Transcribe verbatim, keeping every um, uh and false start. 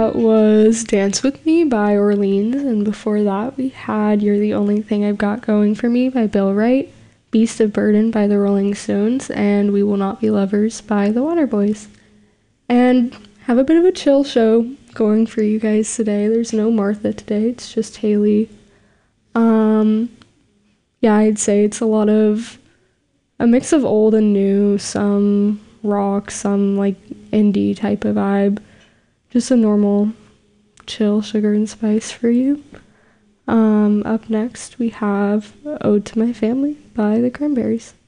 that was Dance With Me by Orleans, and before that we had You're the Only Thing I've Got Going For Me by Bill Wright, Beast of Burden by the Rolling Stones, and We Will Not Be Lovers by the Waterboys. And have a bit of a chill show going for you guys today. There's no Martha today, it's just Haley. Um, yeah, I'd say it's a lot of a mix of old and new, some rock, some like indie type of vibe. Just a normal chill sugar and spice for you. Um, up next we have Ode to My Family by the Cranberries.